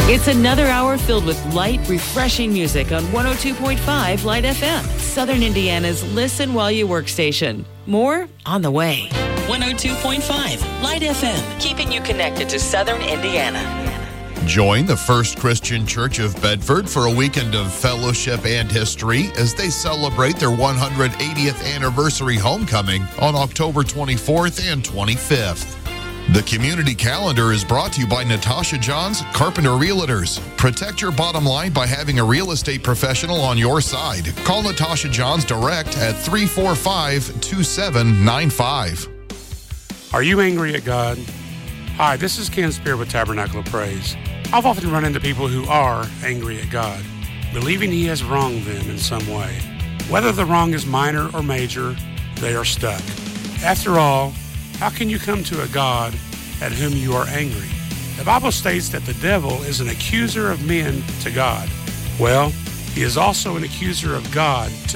It's another hour filled with light, refreshing music on 102.5 Light FM, Southern Indiana's listen while you work station. More on the way. 102.5 Light FM, keeping you connected to Southern Indiana. Join the First Christian Church of Bedford for a weekend of fellowship and history as they celebrate their 180th anniversary homecoming on October 24th and 25th. The community calendar is brought to you by Natasha Johns Carpenter Realtors. Protect your bottom line by having a real estate professional on your side. Call Natasha Johns direct at 345-2795. Are you angry at God? Hi, this is Ken Spear with Tabernacle of Praise. I've often run into people who are angry at God, believing He has wronged them in some way. Whether the wrong is minor or major, they are stuck. After all, how can you come to a God at whom you are angry? The Bible states that the devil is an accuser of men to God. Well, he is also an accuser of God to